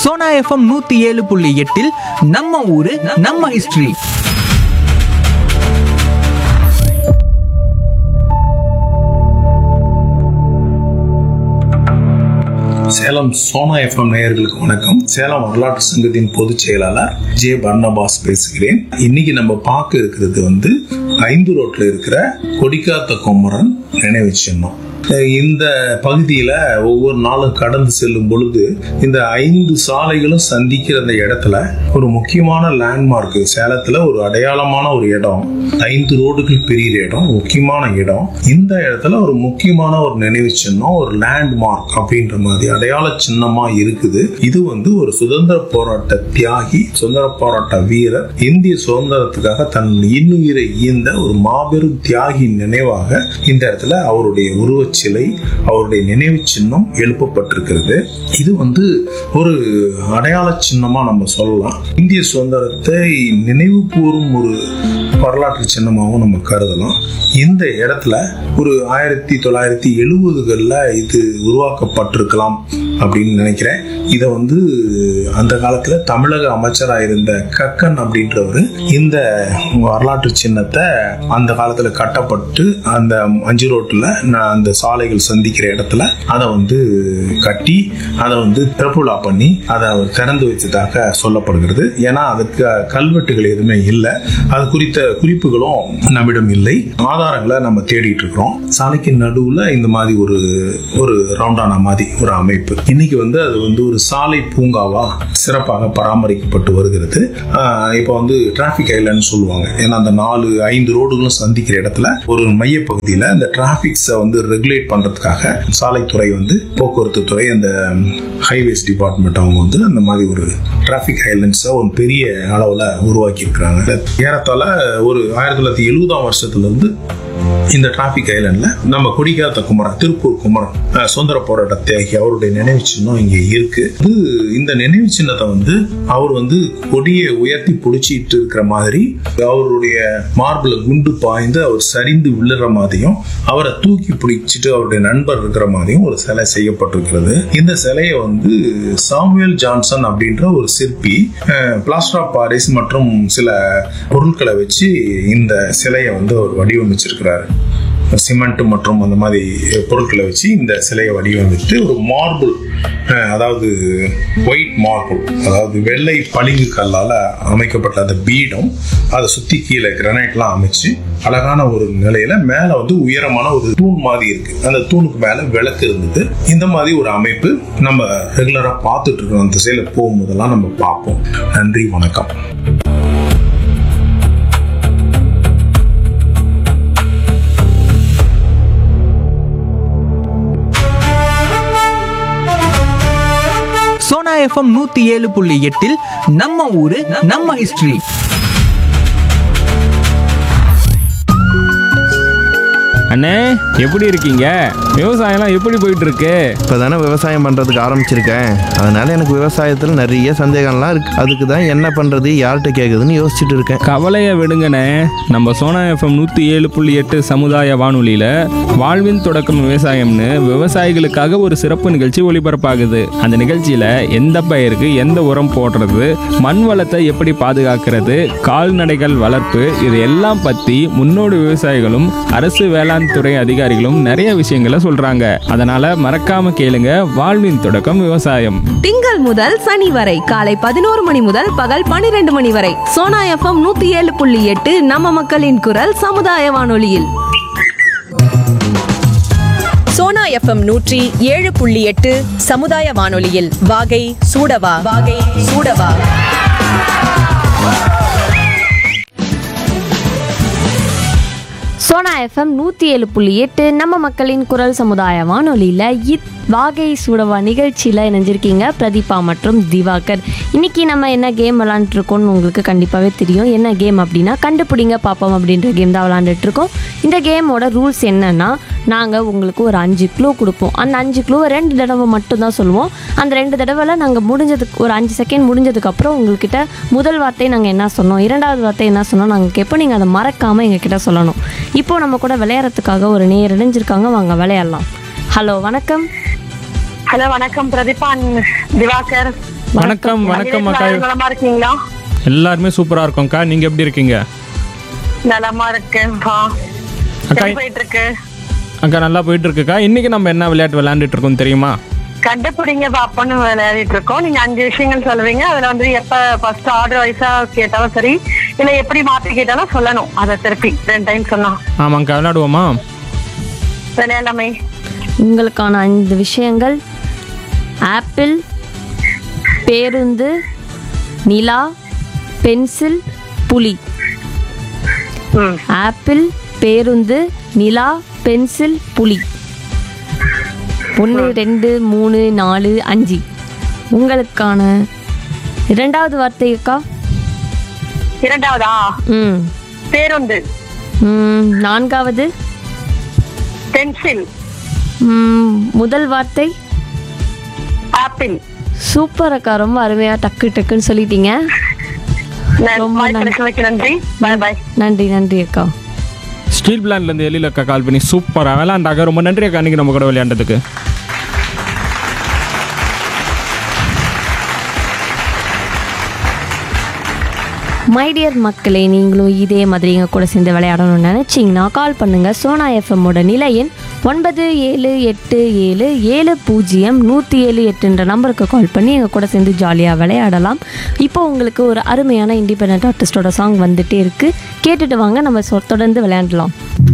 Sona FM 107.8 நம்ம ஊரு நம்ம ஹிஸ்டரி. சேலம் சோனா எஃப்எம் நேயர்களுக்கு வணக்கம். சேலம் வரலாற்று சங்கத்தின் பொதுச் செயலாளர் ஜே பர்னபாஸ் பேசுகிறேன். இன்னைக்கு நம்ம பார்க்க இருக்கிறது 5 ரோட்ல இருக்கிற கொடிக்காத்த குமரன் நினைவு சின்னம். இந்த பகுதியில ஒவ்வொரு நாளும் கடந்து செல்லும் பொழுது இந்த 5 சாலைகளும் சந்திக்கிற அந்த இடத்துல ஒரு முக்கியமான லேண்ட்மார்க், சேலத்துல ஒரு அடையாளமான ஒரு இடம், 5 ரோடுகள் பெரிய இடம், முக்கியமான இடம். இந்த இடத்துல ஒரு முக்கியமான ஒரு நினைவு சின்னம், ஒரு லேண்ட்மார்க் அப்படின்ற மாதிரி அடையாள சின்னமா இருக்குது. இது ஒரு சுதந்திர போராட்ட தியாகி, சுதந்திர போராட்ட வீரர், இந்திய சுதந்திரத்துக்காக தன் இன்னுயிரை ஈந்த ஒரு மாபெரும் தியாகி நினைவாக இந்த இடத்துல அவருடைய உருவ சிலை, அவருடைய நினைவு சின்னம் எழுப்பப்பட்டிருக்கிறது. இது ஒரு அடையாள சின்னமா நம்ம சொல்லலாம். இந்திய சுதந்திரத்தை நினைவு கூறும் ஒரு வரலாற்று சின்னமாகவும் நம்ம கருதலாம். இந்த இடத்துல ஒரு 1970களில் இது உருவாக்கப்பட்டிருக்கலாம் அப்படின்னு நினைக்கிறேன். இதை அந்த காலத்துல தமிழக அமைச்சராக இருந்த கக்கன் அப்படின்றவர் இந்த வரலாற்று சின்னத்தை அந்த காலத்துல கட்டப்பட்டு அந்த 5 ரோட்ல அந்த சாலைகள் சந்திக்கிற இடத்துல அதை கட்டி அதை திறப்புலா பண்ணி அதை அவர் திறந்து வச்சதாக சொல்லப்படுகிறது. ஏன்னா அதுக்கு கல்வெட்டுகள் எதுவுமே இல்லை, அது குறித்த குறிப்புகளும் நம்மிடம் இல்லை. ஆதாரங்களை நம்ம தேடிட்டு இருக்கிறோம். சாலைக்கு நடுவுல இந்த மாதிரி ஒரு ரவுண்டான மாதிரி ஒரு அமைப்பு. இன்னைக்கு அது ஒரு சாலை பூங்காவா சிறப்பாக பராமரிக்கப்பட்டு வருகிறது. இப்போ டிராபிக் ஐலண்ட் சொல்லுவாங்க. ஏன்னா அந்த 4-5 ரோடுகளும் சந்திக்கிற இடத்துல ஒரு மைய பகுதியில அந்த டிராபிக்ஸை ரெகுலேட் பண்றதுக்காக சாலைத்துறை போக்குவரத்து துறை, அந்த ஹைவேஸ் டிபார்ட்மெண்ட் அவங்க அந்த மாதிரி ஒரு டிராபிக் ஐலண்ட்ஸை ஒரு பெரிய அளவுல உருவாக்கி இருக்கிறாங்க. ஏறத்தாழ ஒரு 1970ஆம் வருஷத்துல இருந்து இந்த டிராபிக் ஐலண்ட்ல நம்ம கொடிக்காத்த குமரன், திருப்பூர் குமரன், சுதந்திர போராட்ட தியாகி, அவருடைய நினைவு சின்னம் இங்க இருக்கு. இந்த நினைவு சின்னத்தை அவர் கொடியை உயர்த்தி பிடிச்சிட்டு இருக்கிற மாதிரி, அவருடைய மார்பில் குண்டு பாய்ந்து அவர் சரிந்து விழுற மாதிரியும், அவரை தூக்கி பிடிச்சிட்டு அவருடைய நண்பர் இருக்கிற மாதிரியும் ஒரு சிலை செய்யப்பட்டிருக்கிறது. இந்த சிலையை சாமுவேல் ஜான்சன் அப்படின்ற ஒரு சிற்பி பிளாஸ்டர் ஆஃப் பாரிஸ் மற்றும் சில பொருட்களை வச்சு இந்த சிலையை அவர் வடிவமைச்சிருக்கிறாரு. சிமெண்ட் மற்றும் அந்த மாதிரி பொருட்களை வச்சு இந்த சிலையை வடிவமைத்து ஒரு மார்பிள், அதாவது ஒயிட் மார்பிள், அதாவது வெள்ளை பளிங்கு கல்லால அமைக்கப்பட்ட அந்த பீடம், அதை சுத்தி கீழே கிரானைட்லாம் அமைச்சு அழகான ஒரு நிலையில மேல உயரமான ஒரு தூண் மாதிரி இருக்கு. அந்த தூணுக்கு மேல விளக்கு இருந்தது. இந்த மாதிரி ஒரு அமைப்பு நம்ம ரெகுலரா பார்த்துட்டு இருக்கோம். அந்த சிலை போகும்போதெல்லாம் நம்ம பார்ப்போம். நன்றி, வணக்கம். சோனா எஃப்எம் 107.8 நம்ம ஊரு நம்ம ஹிஸ்டரி. அண்ணே, எப்படி இருக்கீங்க? விவசாயம்லாம் எப்படி போயிட்டு இருக்கு? இப்போ தானே விவசாயம் பண்ணுறதுக்கு ஆரம்பிச்சிருக்கேன். அதனால எனக்கு விவசாயத்தில் நிறைய சந்தேகம்லாம் இருக்கு. அதுக்கு தான் என்ன பண்ணுறது, யார்கிட்ட கேட்குதுன்னு யோசிச்சுட்டு இருக்கேன். கவலையை விடுங்கண்ணே. நம்ம சோனா எஃப்எம் 107.8 சமுதாய வானொலியில் வாழ்வின் தொடக்கம் விவசாயம்னு விவசாயிகளுக்காக ஒரு சிறப்பு நிகழ்ச்சி ஒளிபரப்பாகுது. அந்த நிகழ்ச்சியில் எந்த பயிருக்கு எந்த உரம் போடுறது, மண் வளத்தை எப்படி பாதுகாக்கிறது, கால்நடைகள் வளர்ப்பு, இது எல்லாம் பற்றி முன்னோடி விவசாயிகளும் அரசு வேளாண் துறை அதிகாரிகளும் நிறைய விஷயங்களை சொல்றாங்க. அதனால மறக்காம கேளுங்க. வாழ்வின் தொடக்கம் விவசாயம். திங்கள் முதல் சனி வரை காலை 11 மணி முதல் பகல் 12 மணி வரை சோனா எஃப்எம் 107.8 நம்ம மக்களின் குரல் சமுதாய வானொலியில். சோனா எஃப்எம் 107.8 சமுதாய வானொலியில் வாகை சூடவா. சோனா எஃப்எம் 107.8 நம்ம மக்களின் குரல் சமுதாய வானொலியில் வாகை சூடவா நிகழ்ச்சியில் இணைஞ்சிருக்கீங்க பிரதீபா மற்றும் திவாகர். இன்றைக்கி நம்ம என்ன கேம் விளாண்டுருக்கோம்னு உங்களுக்கு கண்டிப்பாகவே தெரியும். என்ன கேம் அப்படின்னா கண்டுபிடிங்க பாப்போம் அப்படின்ற கேம் தான் விளாண்டுட்ருக்கோம். இந்த கேமோட ரூல்ஸ் என்னென்னா, நாங்கள் உங்களுக்கு ஒரு 5 க்ளூ கொடுப்போம். அந்த 5 க்ளூவை 2 தடவை மட்டும்தான் சொல்லுவோம். அந்த 2 தடவையில் நாங்கள் முடிஞ்சதுக்கு ஒரு 5 செகண்ட் முடிஞ்சதுக்கப்புறம் உங்கள்கிட்ட முதல் வார்த்தை நாங்கள் என்ன சொன்னோம், 2வது வார்த்தை என்ன சொன்னோம் நாங்கள் கேட்போம். நீங்கள் அதை மறக்காமல் எங்ககிட்ட சொல்லணும். இப்போது நம்ம கூட விளையாடுறதுக்காக ஒரு நேர் இணைஞ்சிருக்காங்க, வாங்க விளையாடலாம். ஹலோ, வணக்கம். ஹலோ, வணக்கம் பிரதீபா, திவாகர். வணக்கம் வணக்கம் அக்கா. நலமா இருக்கீங்களா? எல்லாருமே சூப்பரா இருக்கோம்க்கா. நீங்க எப்படி இருக்கீங்க? நலமா இருக்கேன்பா. அக்கா எப்படி போயிட்டு இருக்கு? அக்கா நல்லா போயிட்டு இருக்குக்கா. இன்னைக்கு நம்ம என்ன விளையாட்டு விளையாண்டுட்டு இருக்கோம் தெரியுமா? கண்டுபிடிங்க பாப்பான்னு விளையாடிட்டு இருக்கோம். நீங்க 5 விஷயங்கள் சொல்லுவீங்க. அதுல வந்து எப்ப ஃபர்ஸ்ட் ஆர்டர் வைஸா கேட்டாலும் சரி, இல்ல எப்படி மாத்தி கேட்டாலும் சொல்லணும். அதை திருப்பி 2 டைம் சொன்னா. ஆமாங்கக்கா, விளையாடுவோமா? விளையாடலாமே. உங்களுக்கான 5 விஷயங்கள்: ஆப்பிள், பேருந்து, நிலா, பென்சில், புலி. ஆப்பிள், பேருந்து, நிலா, பென்சில், புலி. 1 2 3 4 5. உங்களுக்கான 2வது வார்த்தை அக்கா. இரண்டாவதா? பேருந்து. 4வது பென்சில். முதல் வார்த்தை ஆப்பிள். சூப்பர் அக்கா, ரொம்ப அருமையா டக்கு டக்குன்னு சொல்லிட்டீங்க. ரொம்ப நன்றி. பாய் பாய். நன்றி நன்றி அக்கா. ஸ்டீல் பிளான்ல இருந்து எழில் அக்கா கால் பண்ணி சூப்பரா விளையாண்டாங்க. ரொம்ப நன்றி அக்கா, இன்னைக்கு நம்ம கூட விளையாண்டதுக்கு. மை டியர் மக்களே, நீங்களும் இதே மாதிரி எங்கள் கூட சேர்ந்து விளையாடணும்னு நினச்சிங்கன்னா கால் பண்ணுங்கள். சோனா எஃப்எம்மோட நிலை எண் 9787700178 நம்பருக்கு கால் பண்ணி எங்கள் கூட சேர்ந்து ஜாலியாக விளையாடலாம். இப்போ உங்களுக்கு ஒரு அருமையான இண்டிபெண்டன்ட் ஆர்டிஸ்டோட சாங் வந்துட்டே இருக்குது. கேட்டுட்டு வாங்க, நம்ம தொடர்ந்து விளையாடலாம்.